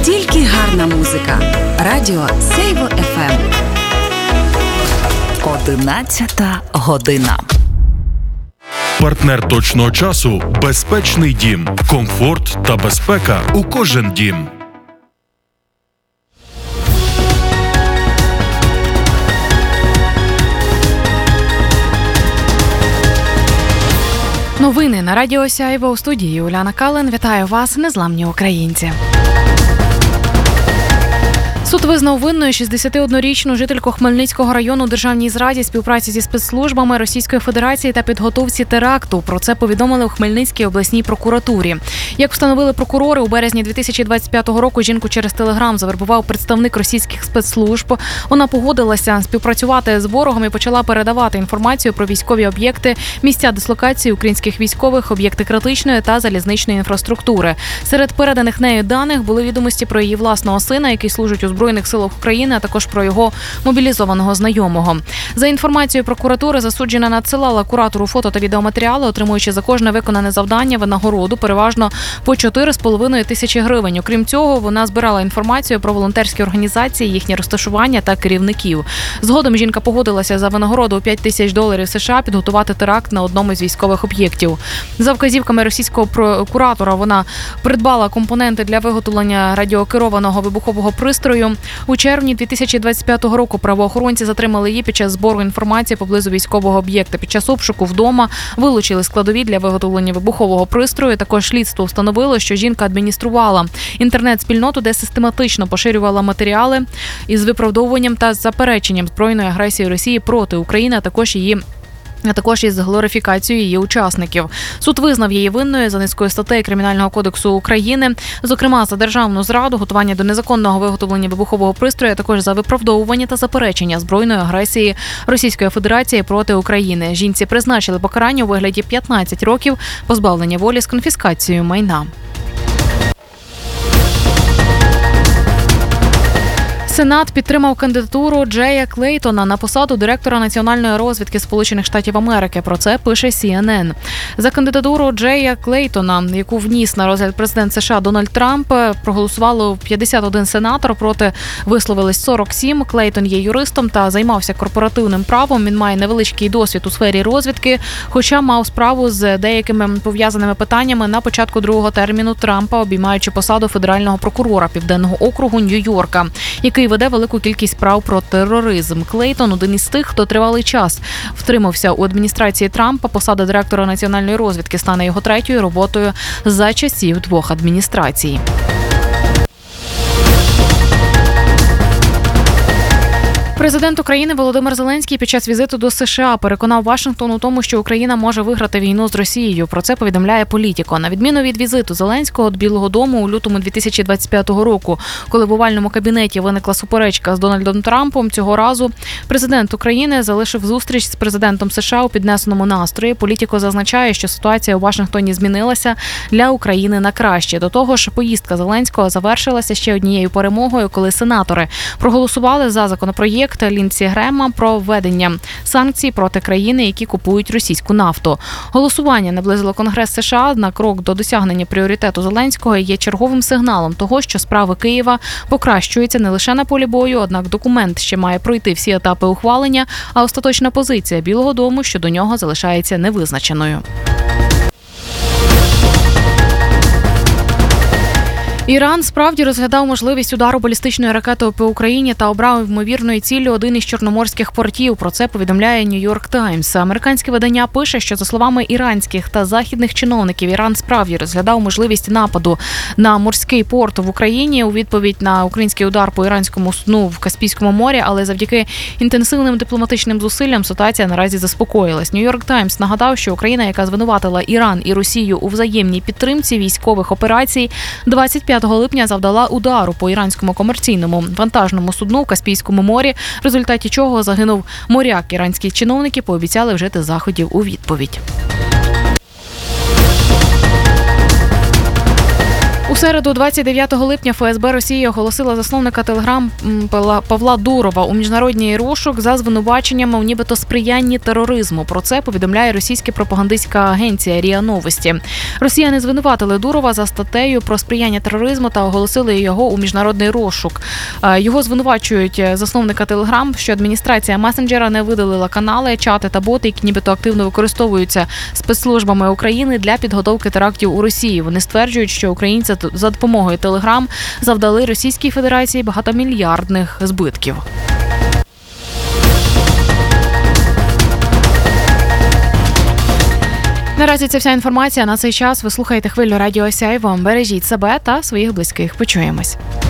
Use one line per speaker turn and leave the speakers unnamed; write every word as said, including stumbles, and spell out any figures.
Тільки гарна музика. Радіо Сейво еф ем. Одинадцята година.
Партнер точного часу – безпечний дім. Комфорт та безпека у кожен дім.
Новини на Радіо Сяйво, у студії Уляна Кален. Вітаю вас, незламні українці. Суд визнав винною шістдесятиоднорічну жительку Хмельницького району державній зраді, співпраці зі спецслужбами Російської Федерації та підготовці теракту. Про це повідомили у Хмельницькій обласній прокуратурі. Як встановили прокурори, у березні дві тисячі двадцять п'ятого року жінку через Телеграм завербував представник російських спецслужб. Вона погодилася співпрацювати з ворогом і почала передавати інформацію про військові об'єкти, місця дислокації українських військових, об'єкти критичної та залізничної інфраструктури. Серед переданих нею даних були відомості про її власного сина, який служить у Збройних силах України, а також про його мобілізованого знайомого. За інформацією прокуратури, засуджена надсилала куратору фото та відеоматеріали, отримуючи за кожне виконане завдання винагороду переважно по чотири з половиною тисячі гривень. Окрім цього, вона збирала інформацію про волонтерські організації, їхнє розташування та керівників. Згодом жінка погодилася за винагороду у п'ять тисяч доларів США підготувати теракт на одному з військових об'єктів. За вказівками російського куратора вона придбала компоненти для виготовлення радіокерованого вибухового пристрою. У червні дві тисячі двадцять п'ятого року правоохоронці затримали її під час збору інформації поблизу військового об'єкта. Під час обшуку вдома вилучили складові для виготовлення вибухового пристрою. Також слідство встановило, що жінка адмініструвала інтернет-спільноту, де систематично поширювала матеріали із виправдовуванням та запереченням збройної агресії Росії проти України, а також її а також із глорифікацією її учасників. Суд визнав її винною за низкою статей Кримінального кодексу України, зокрема за державну зраду, готування до незаконного виготовлення вибухового пристрою, а також за виправдовування та заперечення збройної агресії Російської Федерації проти України. Жінці призначили покарання у вигляді п'ятнадцять років позбавлення волі з конфіскацією майна. Сенат підтримав кандидатуру Джея Клейтона на посаду директора національної розвідки Сполучених Штатів Америки. Про це пише Сі Ен Ен. За кандидатуру Джея Клейтона, яку вніс на розгляд президент США Дональд Трамп, проголосувало п'ятдесят один сенатор, проти висловились сорок сім. Клейтон є юристом та займався корпоративним правом. Він має невеличкий досвід у сфері розвідки, хоча мав справу з деякими пов'язаними питаннями на початку другого терміну Трампа, обіймаючи посаду федерального прокурора Південного округу Нью-Йорка, який веде велику кількість справ про тероризм. Клейтон – один із тих, хто тривалий час втримався у адміністрації Трампа. Посада директора національної розвідки стане його третьою роботою за часів двох адміністрацій. Президент України Володимир Зеленський під час візиту до США переконав Вашингтон у тому, що Україна може виграти війну з Росією. Про це повідомляє Політіко. На відміну від візиту Зеленського до Білого дому у лютому дві тисячі двадцять п'ятого року, коли в овальному кабінеті виникла суперечка з Дональдом Трампом, цього разу президент України залишив зустріч з президентом США у піднесеному настрої. Політіко зазначає, що ситуація у Вашингтоні змінилася для України на краще. До того ж, поїздка Зеленського завершилася ще однією перемогою, коли сенатори проголосували за законопроєкт Лінсі Грема про введення санкцій проти країни, які купують російську нафту. Голосування наблизило Конгрес США на крок до досягнення пріоритету Зеленського і є черговим сигналом того, що справи Києва покращуються не лише на полі бою, однак документ ще має пройти всі етапи ухвалення, а остаточна позиція Білого дому щодо нього залишається невизначеною. Іран справді розглядав можливість удару балістичною ракетою по Україні та обрав ймовірною ціллю один із чорноморських портів. Про це повідомляє Нью-Йорк Таймс. Американське видання пише, що, за словами іранських та західних чиновників, Іран справді розглядав можливість нападу на морський порт в Україні у відповідь на український удар по іранському судну в Каспійському морі, але завдяки інтенсивним дипломатичним зусиллям ситуація наразі заспокоїлась. Нью-Йорк Таймс нагадав, що Україна, яка звинуватила Іран і Росію у взаємній підтримці військових операцій, двадцять п'ятого липня завдала удару по іранському комерційному вантажному судну в Каспійському морі, в результаті чого загинув моряк. Іранські чиновники пообіцяли вжити заходів у відповідь. У середу, двадцять дев'ятого липня, Еф Ес Бе Росії оголосила засновника Телеграм Павла Дурова у міжнародний розшук за звинуваченнями у нібито сприянні тероризму. Про це повідомляє російська пропагандистська агенція РІА Новості. Росіяни звинуватили Дурова за статтею про сприяння тероризму та оголосили його у міжнародний розшук. Його звинувачують засновника Телеграм, що адміністрація месенджера не видалила канали, чати та боти, які нібито активно використовуються спецслужбами України для підготовки терактів у Росії. Вони стверджують, що українці за допомогою Телеграм завдали Російській Федерації багатомільярдних збитків. Наразі це вся інформація на цей час. Ви слухаєте хвилю радіо Сяйво. Бережіть себе та своїх близьких. Почуємось.